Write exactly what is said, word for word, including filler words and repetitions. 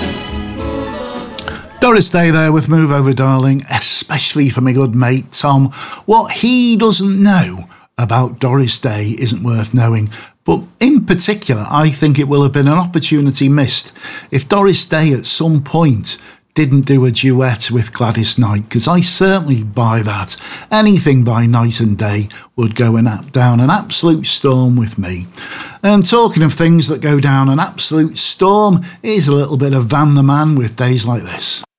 Doris Day there with Move Over Darling, especially for my good mate Tom. What he doesn't know about Doris Day isn't worth knowing, but in particular I think it will have been an opportunity missed if Doris Day at some point didn't do a duet with Gladys Knight, because I certainly buy that. Anything by Night and Day would go an, down an absolute storm with me. And talking of things that go down an absolute storm, here's a little bit of Van the Man with Days Like This.